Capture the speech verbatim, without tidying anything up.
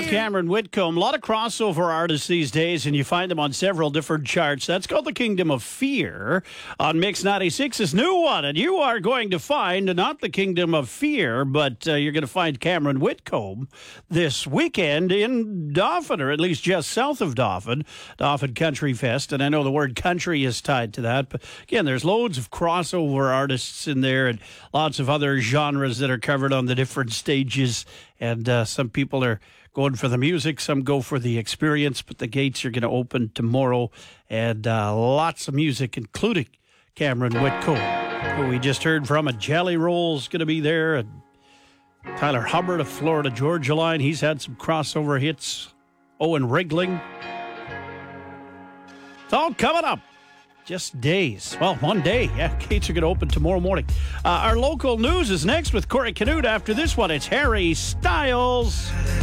Cameron Whitcomb. A lot of crossover artists these days, and you find them on several different charts. That's called The Kingdom of Fear on Mix ninety-six's new one. And you are going to find not The Kingdom of Fear, but uh, you're going to find Cameron Whitcomb this weekend in Dauphin, or at least just south of Dauphin, Dauphin Country Fest. And I know the word country is tied to that. But again, there's loads of crossover artists in there and lots of other genres that are covered on the different stages. And uh, some people are going for the music, some go for the experience, but the gates are going to open tomorrow. And uh, lots of music, including Cameron Whitcomb, who we just heard from. A Jelly Roll's going to be there. And Tyler Hubbard of Florida Georgia Line, he's had some crossover hits. Owen Rigling. It's all coming up. Just days. Well, one day. Yeah, gates are going to open tomorrow morning. Uh, our local news is next with Corey Canute. After this one, it's Harry Styles.